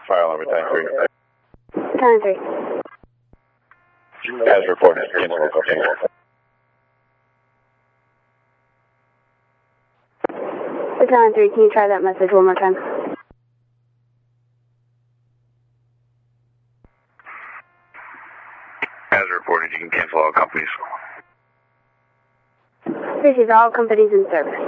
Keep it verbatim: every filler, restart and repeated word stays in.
File over time three. Time three. As reported, cancel all companies. Battalion three, can you try that message one more time? As reported, you can cancel all companies. This is all companies in service.